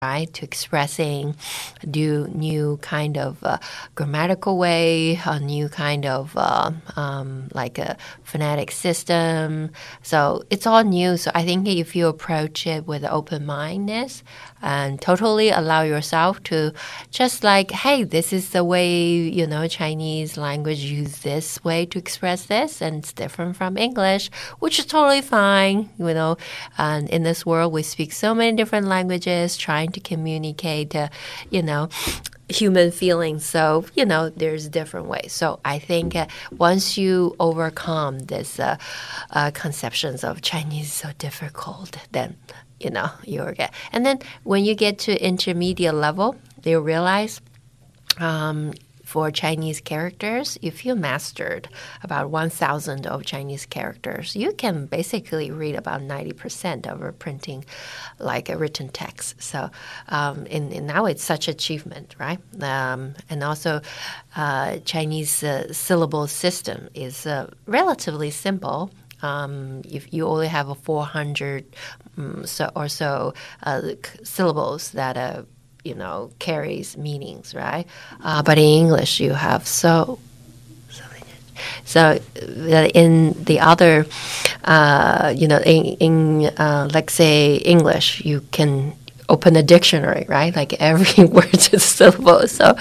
right, to expressing, do new kind of grammatical way, a new kind of like a phonetic system. So it's all new. So I think if you approach it with open mindedness and totally allow yourself to just like, hey, this is the way, Chinese language use this way to express this, and it's different from English, which is totally fine. And in this world, we speak so many different languages, trying to communicate, human feelings. So, there's different ways. So I think once you overcome this conceptions of Chinese so difficult, then, you're good. And then when you get to intermediate level, you realize for Chinese characters, if you mastered about 1,000 of Chinese characters, you can basically read about 90% of a printing, like a written text. So and now it's such achievement, right? And also Chinese syllable system is relatively simple. If you only have a 400 or so syllables that carries meanings, right? But in English, you have so in the other, in let's say English, you can open a dictionary, right? Like every word is a syllable. So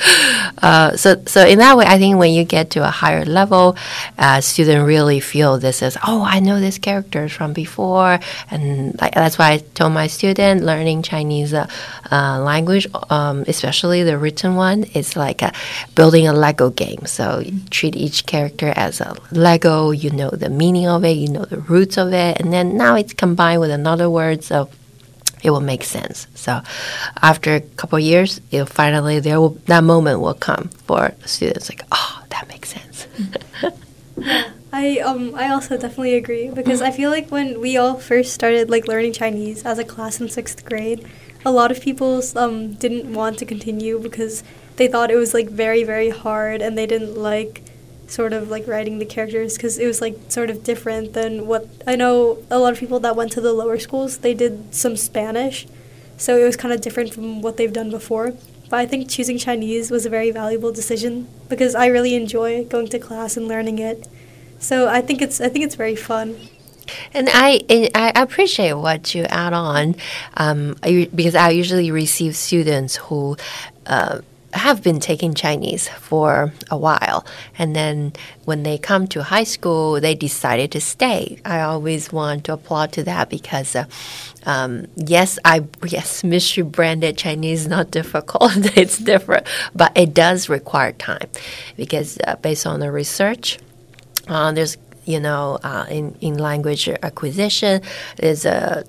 in that way, I think when you get to a higher level, students really feel this as, oh, I know this character from before, and that's why I told my student learning Chinese language, especially the written one, is like building a Lego game. So you treat each character as a Lego. You know the meaning of it, you know the roots of it, and then now it's combined with another word. So it will make sense. So after a couple of years, finally that moment will come for students. Like, oh, that makes sense. Yeah, I also definitely agree, because I feel like when we all first started learning Chinese as a class in 6th grade, a lot of people didn't want to continue because they thought it was very, very hard, and they didn't like sort of writing the characters because it was sort of different than what I know. A lot of people that went to the lower schools, they did some Spanish, so it was kind of different from what they've done before. But I think choosing Chinese was a very valuable decision because I really enjoy going to class and learning it. So I think it's very fun. And I appreciate what you add on, because I usually receive students who have been taking Chinese for a while, and then when they come to high school, they decided to stay. I always want to applaud to that because, yes, mystery branded Chinese is not difficult. It's different, but it does require time because based on the research, there's in language acquisition, there's a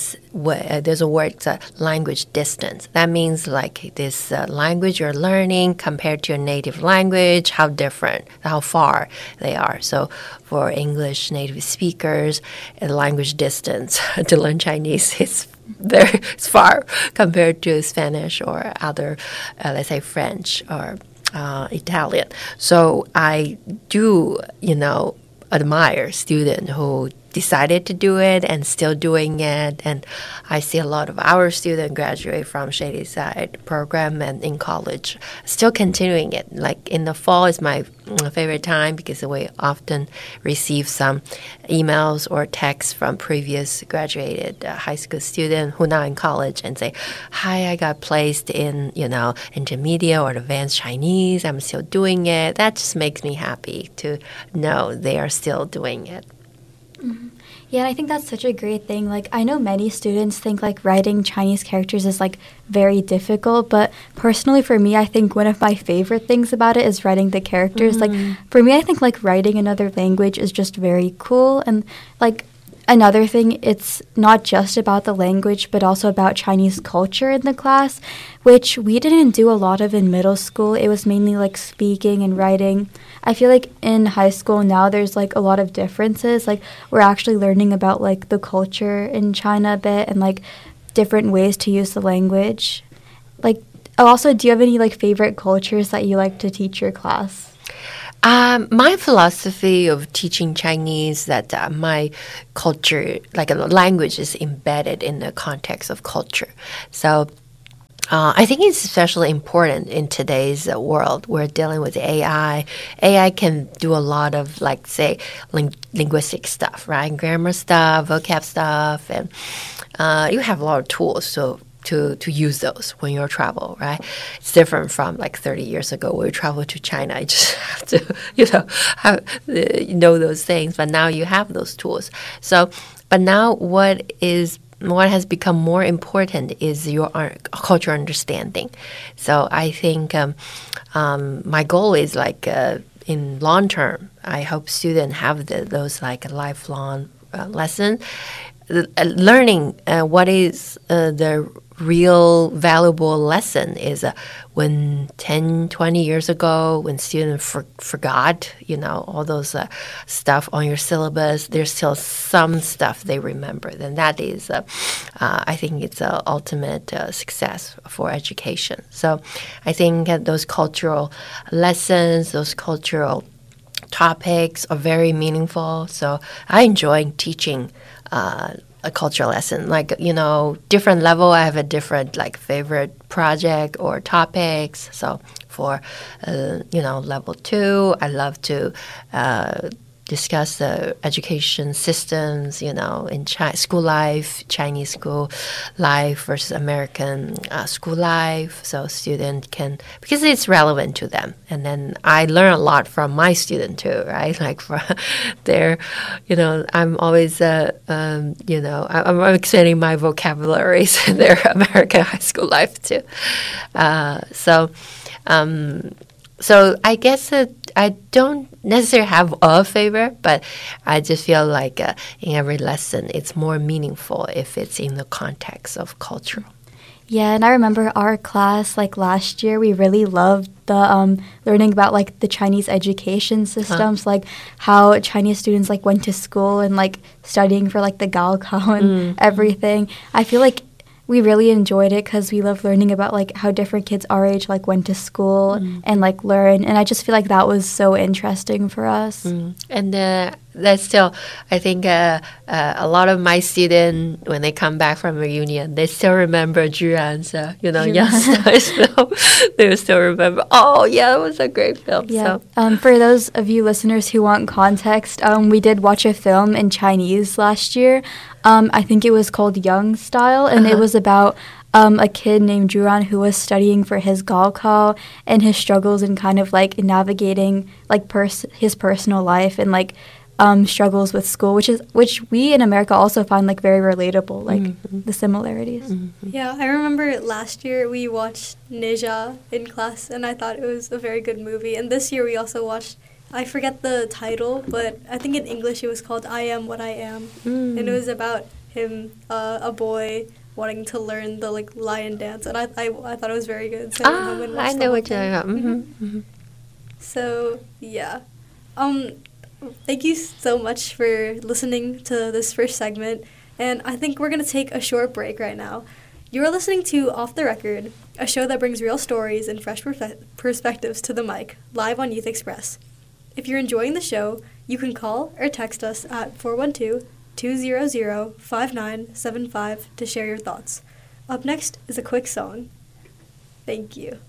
word, language distance. That means this language you're learning compared to your native language, how different, how far they are. So for English native speakers, language distance to learn Chinese is very far compared to Spanish or other, let's say French or Italian. So I do, admire students who decided to do it and still doing it. And I see a lot of our students graduate from Shady Side program and in college still continuing it. In the fall is my favorite time because we often receive some emails or texts from previous graduated high school students who are now in college and say, hi, I got placed in, intermediate or advanced Chinese. I'm still doing it. That just makes me happy to know they are still doing it. Mm-hmm. Yeah, and I think that's such a great thing. I know many students think writing Chinese characters is very difficult, but personally for me, I think one of my favorite things about it is writing the characters. Mm-hmm. For me, I think writing another language is just very cool, and another thing, it's not just about the language, but also about Chinese culture in the class, which we didn't do a lot of in middle school. It was mainly speaking and writing. I feel in high school now there's a lot of differences. We're actually learning about the culture in China a bit and different ways to use the language. Also, do you have any favorite cultures that you like to teach your class? My philosophy of teaching Chinese that my culture, like a language, is embedded in the context of culture. So I think it's especially important in today's world. We're dealing with AI. AI can do a lot of, like, say, linguistic stuff, right? Grammar stuff, vocab stuff, and you have a lot of tools to use those when you travel, right? It's different from like 30 years ago when you travel to China. You just have to, know those things. But now you have those tools. So, but now what has become more important is your cultural understanding. So I think my goal is like in long term, I hope students have those like lifelong lesson, learning what is the real valuable lesson is when 10, 20 years ago, when students forgot, all those stuff on your syllabus, there's still some stuff they remember. Then that is, I think it's an ultimate success for education. So I think those cultural lessons, those cultural topics are very meaningful. So I enjoy teaching a cultural lesson, like, different level. I have a different like favorite project or topics. So for, level 2, I love to discuss the education systems, in school life, Chinese school life versus American school life. So student can, because it's relevant to them. And then I learn a lot from my student too, right? Like for their, I'm always, I'm expanding my vocabularies in their American high school life too. So I guess I don't necessarily have a favorite, but I just feel like in every lesson it's more meaningful if it's in the context of cultural. Yeah, and I remember our class, like last year, we really loved the learning about like the Chinese education systems, like how Chinese students like went to school and like studying for like the Gaokao and everything. I feel like we really enjoyed it because we love learning about like how different kids our age like went to school and like learn, and I just feel like that was so interesting for us. And that's still, I think a lot of my students, when they come back from reunion, they still remember Juran's Young Stars film. They still remember, oh yeah, it was a great film. Yeah. So. For those of you listeners who want context, we did watch a film in Chinese last year. I think it was called Young Style, and it was about a kid named Juran who was studying for his Gaokao and his struggles and kind of like navigating like his personal life and like struggles with school, which we in America also find like very relatable, like the similarities. Yeah, I remember last year we watched Neja in class, and I thought it was a very good movie. And this year we also watched, I forget the title, but I think in English it was called I Am What I Am. And it was about him, a boy wanting to learn the like lion dance, and I thought it was very good. So I know what you're talking about. So yeah, thank you so much for listening to this first segment, and I think we're gonna take a short break right now. You're listening to Off the Record, a show that brings real stories and fresh perspectives to the mic, live on Youth Express. If you're enjoying the show, you can call or text us at 412-200-5975 to share your thoughts. Up next is a quick song. Thank you.